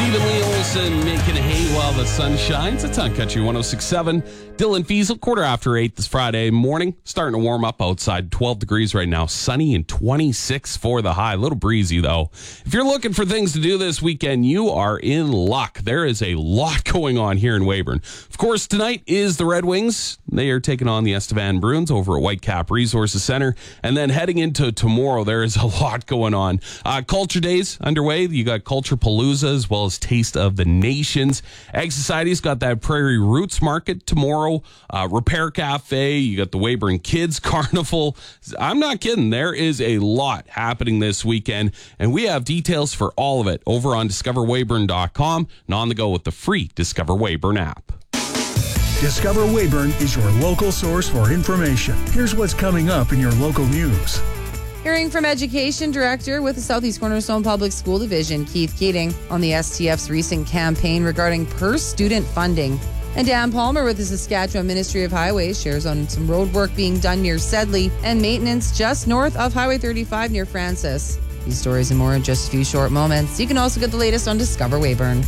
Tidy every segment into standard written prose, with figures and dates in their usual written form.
Evenly Olsen making hay while the sun shines. It's on Country 106.7. Dylan Fiesel, 8:15 this Friday morning. Starting to warm up outside. 12 degrees right now. Sunny and 26 for the high. A little breezy, though. If you're looking for things to do this weekend, you are in luck. There is a lot going on here in Weyburn. Of course, tonight is the Red Wings. They are taking on the Estevan Bruins over at Whitecap Resources Center. And then heading into tomorrow, there is a lot going on. Culture Days underway. You got Culture Palooza as well as Taste of the Nations. Egg Society's got that Prairie Roots Market tomorrow. Repair Cafe. You got the Weyburn Kids Carnival. I'm not kidding. There is a lot happening this weekend, and we have details for all of it over on discoverweyburn.com and on the go with the free Discover Weyburn app. Discover Weyburn is your local source for information. Here's what's coming up in your local news. Hearing from Education Director with the Southeast Cornerstone Public School Division, Keith Keating, on the STF's recent campaign regarding per-student funding. And Dan Palmer with the Saskatchewan Ministry of Highways shares on some road work being done near Sedley and maintenance just north of Highway 35 near Francis. These stories and more in just a few short moments. You can also get the latest on Discover Weyburn.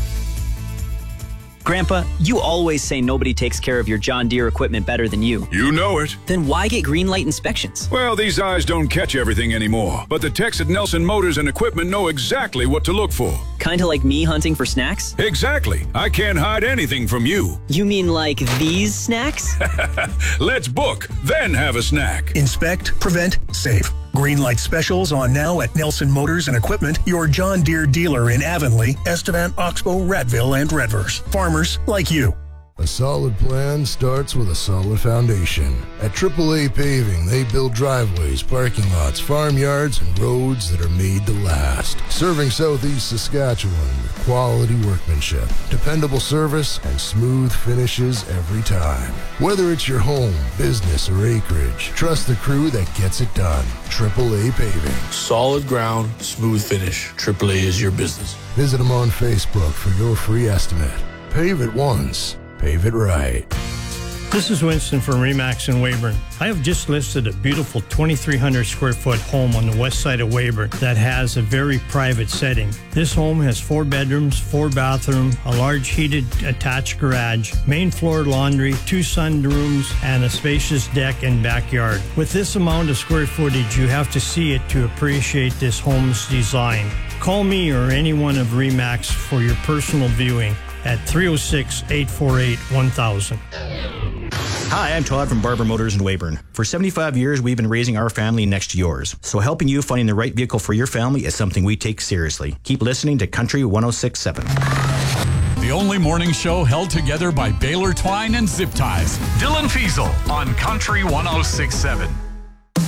Grandpa, you always say nobody takes care of your John Deere equipment better than you. You know it. Then why get Greenlight inspections? Well, these eyes don't catch everything anymore, but the techs at Nelson Motors and Equipment know exactly what to look for. Kinda like me hunting for snacks? Exactly. I can't hide anything from you. You mean like these snacks? Let's book, then have a snack. Inspect, prevent, save. Greenlight specials on now at Nelson Motors and Equipment, your John Deere dealer in Avonlea, Estevan, Oxbow, Ratville, and Redverse. Farmers like you. A solid plan starts with a solid foundation. At AAA Paving, they build driveways, parking lots, farmyards, and roads that are made to last. Serving Southeast Saskatchewan with quality workmanship, dependable service, and smooth finishes every time. Whether it's your home, business, or acreage, trust the crew that gets it done. AAA Paving. Solid ground, smooth finish. AAA is your business. Visit them on Facebook for your free estimate. Pave it once. Pave it right. This is Winston from Remax in Weyburn. I have just listed a beautiful 2,300 square foot home on the west side of Weyburn that has a very private setting. This home has 4 bedrooms, 4 bathrooms, a large heated attached garage, main floor laundry, 2 sunrooms, and a spacious deck and backyard. With this amount of square footage, you have to see it to appreciate this home's design. Call me or anyone of Remax for your personal viewing at 306-848-1000. Hi, I'm Todd from Barber Motors in Weyburn. For 75 years, we've been raising our family next to yours. So helping you finding the right vehicle for your family is something we take seriously. Keep listening to Country 106.7. The only morning show held together by Baylor Twine and Zip Ties. Dylan Fiesel on Country 106.7.